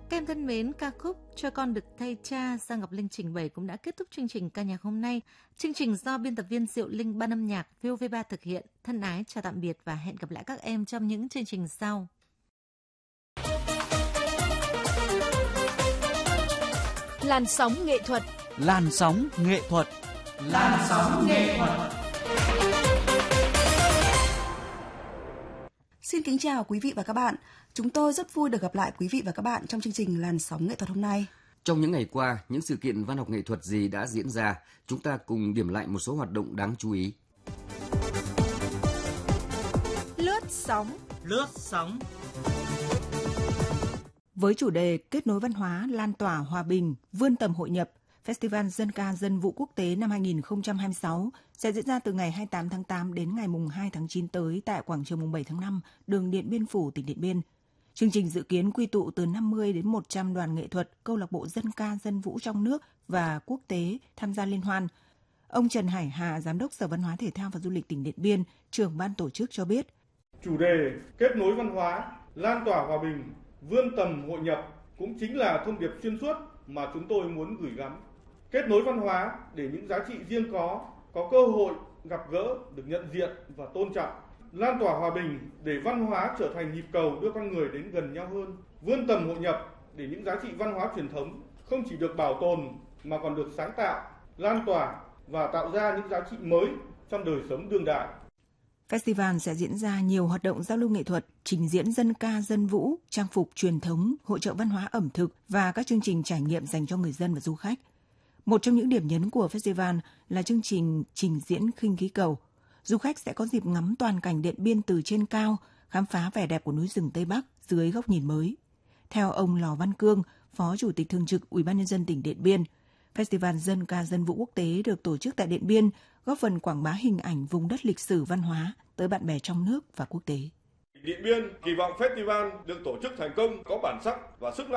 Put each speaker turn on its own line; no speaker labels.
Các em thân mến, ca khúc Cho con được thay cha do Ngọc Linh trình bày cũng đã kết thúc chương trình ca nhạc hôm nay. Chương trình do biên tập viên Diệu Linh, ban âm nhạc VOV3 thực hiện. Thân ái chào tạm biệt và hẹn gặp lại các em trong những chương trình sau.
Làn sóng nghệ thuật.
Làn sóng nghệ thuật.
Làn sóng nghệ thuật.
Xin kính chào quý vị và các bạn. Chúng tôi rất vui được gặp lại quý vị và các bạn trong chương trình Làn sóng nghệ thuật hôm nay.
Trong những ngày qua, những sự kiện văn học nghệ thuật gì đã diễn ra? Chúng ta cùng điểm lại một số hoạt động đáng chú ý.
Lướt sóng.
Lướt sóng.
Với chủ đề kết nối văn hóa, lan tỏa hòa bình, vươn tầm hội nhập, Festival Dân ca Dân vũ Quốc tế năm 2026 sẽ diễn ra từ ngày 28 tháng 8 đến ngày 2 tháng 9 tới tại quảng trường 7 tháng 5, đường Điện Biên Phủ, tỉnh Điện Biên. Chương trình dự kiến quy tụ từ 50 đến 100 đoàn nghệ thuật, câu lạc bộ dân ca dân vũ trong nước và quốc tế tham gia liên hoan. Ông Trần Hải Hà, Giám đốc Sở Văn hóa Thể thao và Du lịch tỉnh Điện Biên, trưởng ban tổ chức cho biết.
Chủ đề kết nối văn hóa, lan tỏa hòa bình, vươn tầm hội nhập cũng chính là thông điệp xuyên suốt mà chúng tôi muốn gửi gắm. Kết nối văn hóa để những giá trị riêng có cơ hội gặp gỡ, được nhận diện và tôn trọng. Lan tỏa hòa bình để văn hóa trở thành nhịp cầu đưa con người đến gần nhau hơn. Vươn tầm hội nhập để những giá trị văn hóa truyền thống không chỉ được bảo tồn mà còn được sáng tạo, lan tỏa và tạo ra những giá trị mới trong đời sống đương đại.
Festival sẽ diễn ra nhiều hoạt động giao lưu nghệ thuật, trình diễn dân ca dân vũ, trang phục truyền thống, hội chợ văn hóa ẩm thực và các chương trình trải nghiệm dành cho người dân và du khách. Một trong những điểm nhấn của festival là chương trình trình diễn khinh khí cầu. Du khách sẽ có dịp ngắm toàn cảnh Điện Biên từ trên cao, khám phá vẻ đẹp của núi rừng Tây Bắc dưới góc nhìn mới. Theo ông Lò Văn Cương, Phó Chủ tịch Thường trực Ủy ban Nhân dân tỉnh Điện Biên, Festival Dân ca Dân vũ Quốc tế được tổ chức tại Điện Biên góp phần quảng bá hình ảnh vùng đất lịch sử văn hóa tới bạn bè trong nước và quốc tế.
Điện Biên kỳ vọng festival được tổ chức thành công, có bản sắc và sức